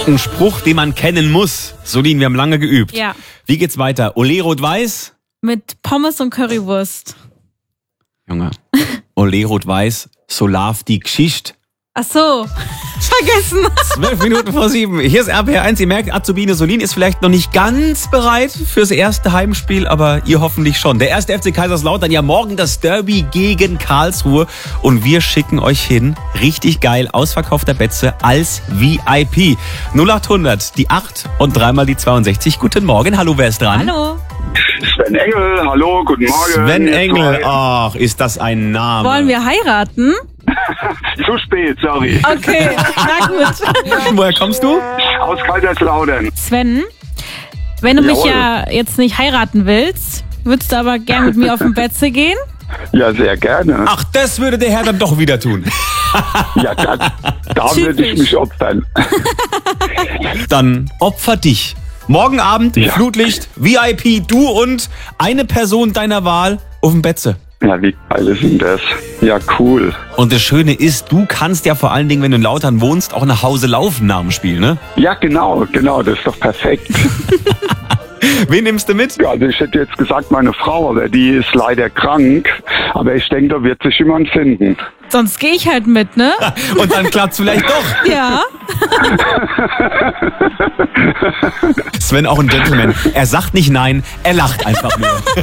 ein Spruch, den man kennen muss. Solin, wir haben lange geübt. Ja. Wie geht's weiter? Olé Rot-Weiß? Mit Pommes und Currywurst. Junge. Olé Rot-Weiß, so lauf die Geschichte. Ach so, vergessen. 12 Minuten vor 7. Hier ist RPR1. Ihr merkt, Azubine Solin ist vielleicht noch nicht ganz bereit fürs erste Heimspiel, aber ihr hoffentlich schon. Der erste FC Kaiserslautern, ja morgen das Derby gegen Karlsruhe. Und wir schicken euch hin, richtig geil, ausverkaufter Betze als VIP. 0800, die 8 und dreimal die 62. Guten Morgen, hallo, wer ist dran? Hallo. Sven Engel, hallo, guten Morgen. Sven Engel, ach, ist das ein Name. Wollen wir heiraten? Zu spät, sorry. Okay, na gut. Woher kommst du? Aus Kaiserslautern. Sven, wenn du mich Jawohl. ja jetzt nicht heiraten willst, würdest du aber gern mit mir auf den Betze gehen? Ja, sehr gerne. Ach, das würde der Herr dann doch wieder tun. Ja, da würde ich mich opfern. Dann opfer dich. Morgen Abend, Flutlicht, VIP, du und eine Person deiner Wahl auf dem Betze. Ja, wie geil ist denn das? Ja, cool. Und das Schöne ist, du kannst ja vor allen Dingen, wenn du in Lautern wohnst, auch nach Hause laufen nach dem Spiel, ne? Ja, genau, das ist doch perfekt. Wen nimmst du mit? Ja, also ich hätte jetzt gesagt, meine Frau, aber die ist leider krank. Aber ich denke, da wird sich jemand finden. Sonst gehe ich halt mit, ne? Und dann klappt's vielleicht doch. Ja. Sven auch ein Gentleman. Er sagt nicht nein, er lacht einfach nur.